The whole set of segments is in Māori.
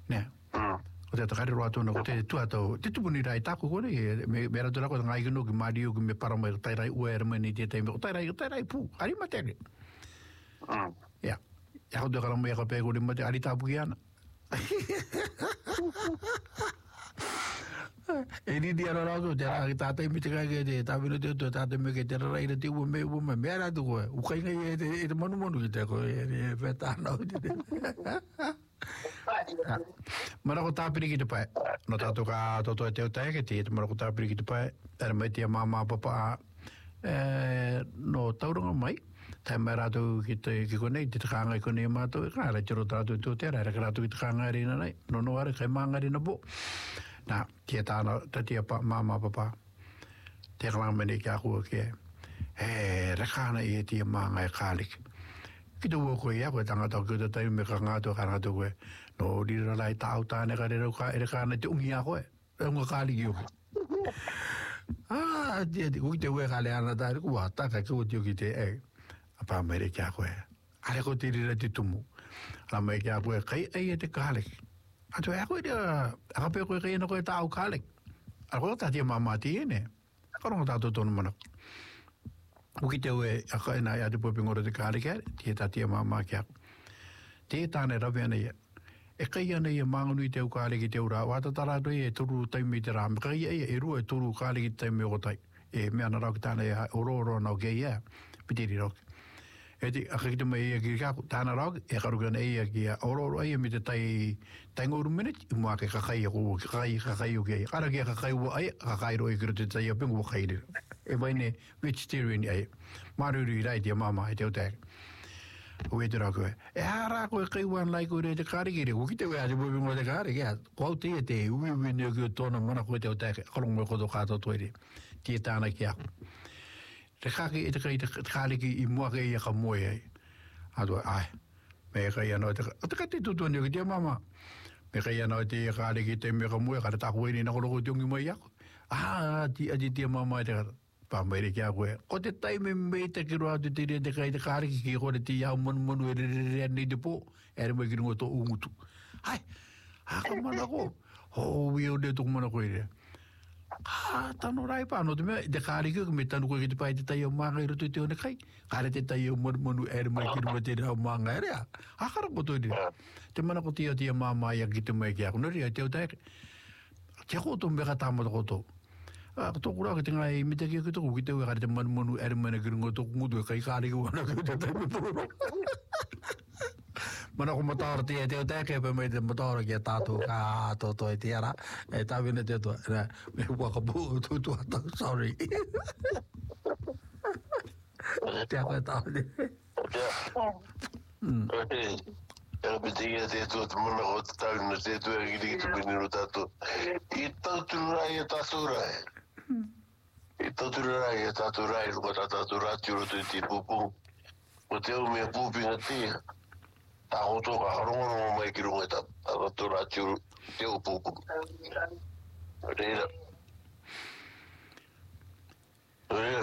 Ne. O te takare roa tōna ko te tuatau. Te tupuni rai tāku kone, me ratu rako ngai kino ki Mārio ki me parama i tairai ua eramani te teime, o tairai pū, ari matene. Ia. Ia hau te karama ia ka pēko ri mate, ari tāpu ki ana. E ni dia raro te ra ki tātai mi te kai ke te tāwina te utua tātai me ke te rarai na te ua me mea ratu koe. Ukai ngai e te manu ki te koe, e whetana o te. Marako tāpiri ki te pai. No tātou ka toto e teo tae ke te marako tāpiri ki te pai. Era mai tia māma papa no tauranga mai. Tai mai rātou ki konei, te takanga i konei mātou. Ka rai tiro tātou tō tēra, era ka rātou ki takanga rina nei. No are, kai maanga rina po. Nā, tia tāna, tatia māma papa. Te kalanga mene ki a kua ke. Rekana i e tia maanga e kāliki. Ki tō koe ia, koe tangata o kua tai me ka ngātua ka ngātua koe. No, rira lai tāu tāne ka rera ka ere kāna te ungi a koe. E unga kāli ki oki. Ui te ue kāle ana tāre kua, taka kua tio ki te e. Apa mere kia koe. Ale ko te rira te tumu. Ala mai kia koe, kai ei e te kāleki. Ato e a koe rea, akape koe kai ena koe tāu kāleki. Ala koe tātia mamati ene. Karonga tātou tonu manako. Uki te ue, aka ena ia te popingora te kāre kia, tie tatia māma kia. Te tāne rawe ana ia. E kai ana ia mānganui te au kāre ki te ura, wāta tarāto ia e turu taimi te rā. Me kai ia e rua e turu kāre ki te taimi o tai. E mea na rauki tāna ia oro nau kei ia, pitiri rauki. E te aka ki te mai ia ki kāku, tāna rauki, e karukana ia ki ia oro ia me te tai ngoru minute, i mua ke kakai a kua, kakai o kei. Kara ki a kakai ua ai, kakai roi kira te tai a pingu wa kairi. E waine vegetarian ai. Maruri rai tia mama e teo tēk. O e te rā koe. E hara koe kai wan lai koe re te kāre kere. Ko ki te wea te popingo te kāre kia. Kau te e te ui neo ki o tōna mana koe teo tēk. Korong mo koto kātou toere. Tia tāna ki aku. Te kāke e te kai te kāre ki i mua ke ia ka moe ai. Atua, ai. Me e kai anō te kai te tutua neo ki tia mama. Me kai anō te kāre ki te mea ka moe. Kare tāku eni na koroko te ungi mai aku. Tia mama e te kata. Pāmaire kia koe. Ko te taime mei te kiro atu te rea te kai te kāriki ki kore te iau manu e rea nei te pō. Ere mai kiringo tō ungutu. Hai, haka mana ko. Hoi o ne tuku mana koe rea. Tano rai pāno te mea. Te kāriki me tanu koe ki te pai te tai au manga i roto te one kai. Kare te tai au manu ere mai kiringo te rea au manga ere. Hakara ko tō rea. Te mana ko tia māmai a ki te mai kia. Nori a teo tae. Kia koto mea tāmata koto. Tō kura ki te ngai me te kia ki tōku ki te ue kare te manu ere mana kiringo tōku ngutu e kai kāre ki wana ki te taimi pōro. Mana ko mataora te e teo teke pe mai te mataora ki a tātou ka tō e te ara. E tāwina te toa. Me waka pō tū atau, sorry. Te ako e tāwine. E pitinga te tō te mana ko te tāwina te tō e ki te piniro tātou. I tātou rai e tātou rai. I tātou rai e tātou rai, ruka tātou rāti roto i te pūpū. O te au mea pūpinga tia. Tā hoto ka haronga mai ki runga e tātou rāti roto te au pūpū. Reira. Reira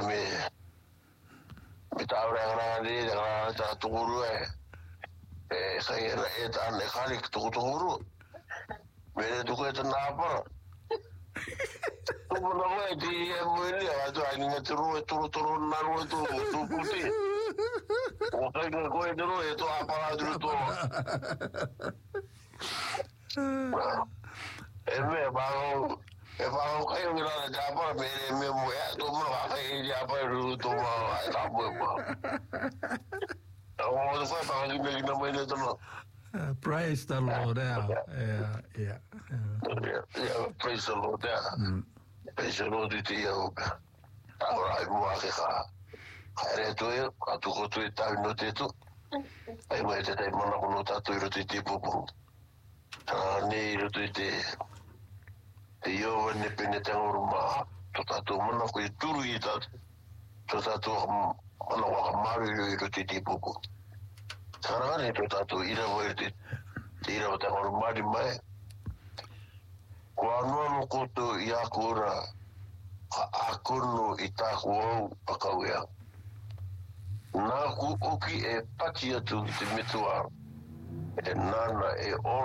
me tāwara ngana reira ngana tātou urua e. E kai e tāne e kāre ki tōku urua. Mene tuku e tā nāpara. Tuku na mai ti e mwene atu aininga te rua e toro naru e tō puti. O kai ka koe te rua e tō apara atu tō. E mea whāngau kai o ngirana te apara mene e mea mwe a tō mura kai e te apara rū tō maa e tā mwe maa. O te whai whangau ki na mai ne tōna. Praise the Lord. Yeah. Praise the Lord. Praise the Lord. Te iau. Ahora ai mua ke ka. Haere tu e, atu ko tu e tau no te tu. Ai mai te tai mana kono tatu i roto i te pupu. Nei i roto i te iowa ne pene te ngoru maa. To tatu mana ko i turu i tatu. To tatu mana waka maru i roto i te pupu. Karangane to tatu ira voi te ira o te ngoru mari mai. Ko anua mo koto i a kura ka akono i tāku au pakauea. Nā ku oki e pati atu te metua e nana e o